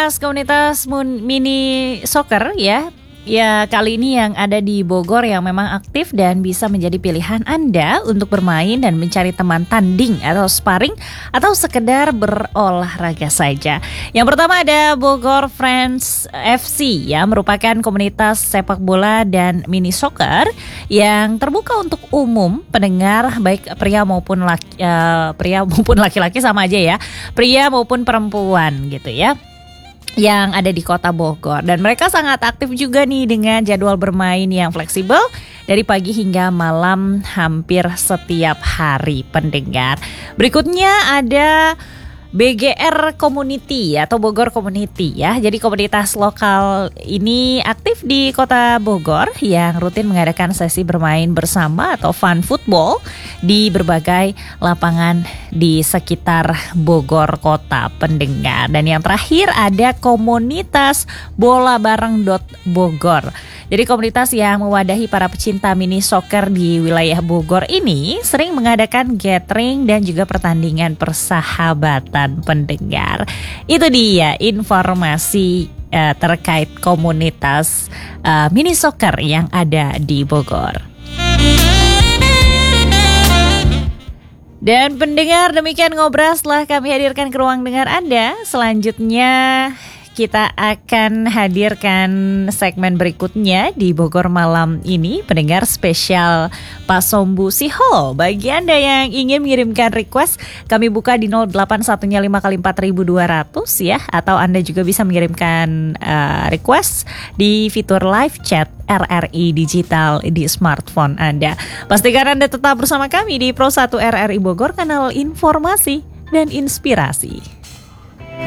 komunitas mini soccer ya. Ya, kali ini yang ada di Bogor yang memang aktif dan bisa menjadi pilihan Anda untuk bermain dan mencari teman tanding atau sparring atau sekedar berolahraga saja. Yang pertama ada Bogor Friends FC ya, merupakan komunitas sepak bola dan mini soccer yang terbuka untuk umum pendengar baik pria maupun laki-laki sama aja ya. Pria maupun perempuan gitu ya, yang ada di kota Bogor. Dan mereka sangat aktif juga nih dengan jadwal bermain yang fleksibel dari pagi hingga malam hampir setiap hari pendengar. Berikutnya ada BGR Community atau Bogor Community ya. Jadi komunitas lokal ini aktif di kota Bogor yang rutin mengadakan sesi bermain bersama atau fun football di berbagai lapangan di sekitar Bogor kota pendengar. Dan yang terakhir ada komunitas bola bareng Bogor. Jadi komunitas yang mewadahi para pecinta mini soccer di wilayah Bogor ini sering mengadakan gathering dan juga pertandingan persahabatan pendengar. Itu dia informasi terkait komunitas mini soccer yang ada di Bogor. Dan pendengar, demikian Ngobras telah kami hadirkan ke ruang dengar Anda. Selanjutnya kita akan hadirkan segmen berikutnya di Bogor malam ini, pendengar spesial Pak Sombu Siho. Bagi Anda yang ingin mengirimkan request, kami buka di 0815 kali 4200 ya, atau Anda juga bisa mengirimkan request di fitur live chat RRI Digital di smartphone Anda. Pastikan Anda tetap bersama kami di Pro 1 RRI Bogor, kanal informasi dan inspirasi.